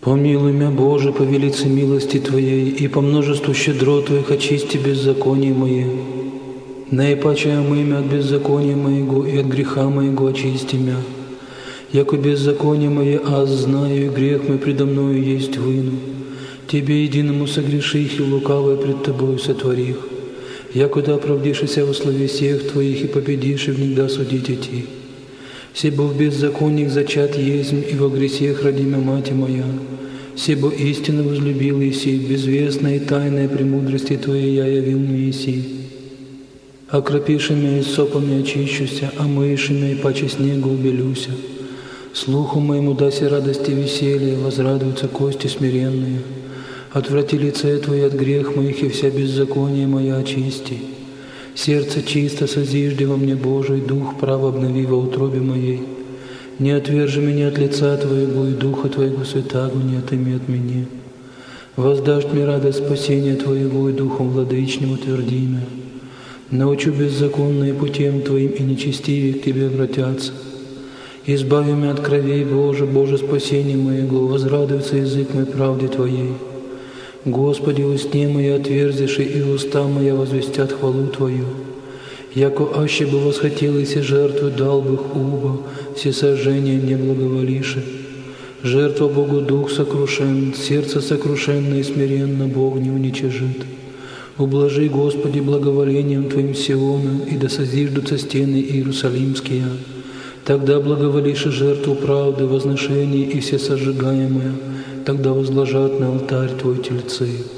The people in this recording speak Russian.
Помилуй меня, Боже, по велице милости Твоей, и по множеству щедрот Твоих очисти беззаконие мое. Наипаче омыми от беззакония моего и от греха моего очисти мя. Яко беззаконие мое, аз знаю, и грех мой предо мною есть выну. Тебе единому согреших, и лукавое пред Тобою сотворих. Якуда оправдишься во славе всех Твоих, и победишь, и внегда судить идти. Себо в беззаконник зачат езмь, и во грехах родимя мать моя. Себо истинно возлюбил Иси, безвестное и тайное премудрости Твоей я явил мне Иси. Окропиши меня и сопами очищуся, омыиши меня и паче снегу убелюся. Слуху моему даси радости и веселье, возрадуются кости смиренные. Отврати лице Твое от грех моих, и вся беззаконие моя очисти. Сердце чисто созижди во мне, Божий, дух право обнови во утробе моей. Не отвержи меня от лица Твоего, и духа Твоего святаго не отыми от меня. Воздашь мне радость спасения Твоего, и духом владычним утверди меня. Научу беззаконные путем Твоим, и нечестивее к Тебе обратятся. Избави меня от кровей, Боже, Боже, спасение моего, возрадуется язык мой правде Твоей. Господи, устне мои отверзиши, и уста моя возвестят хвалу Твою. Яко аще бы восхотелось и жертву дал бы уба, все сожжения не благоволиши. Жертва Богу дух сокрушен, сердце сокрушенно и смиренно Бог не уничижит. Ублажи, Господи, благоволением Твоим Сиона, и да созиждутся стены Иерусалимские. Тогда благоволишь и жертву правды, возношение и все сожигаемое, тогда возложат на алтарь Твой тельцы.